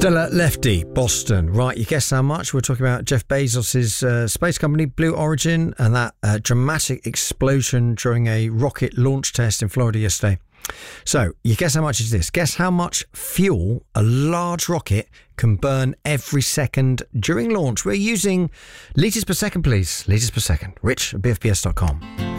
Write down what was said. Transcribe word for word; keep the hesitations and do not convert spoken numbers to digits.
Stella Lefty, Boston. Right, you guess how much? We're talking about Jeff Bezos' uh, space company, Blue Origin, and that uh, dramatic explosion during a rocket launch test in Florida yesterday. So, you guess how much is this? Guess how much fuel a large rocket can burn every second during launch. We're using litres per second, please. Litres per second. Rich at B F B S dot com.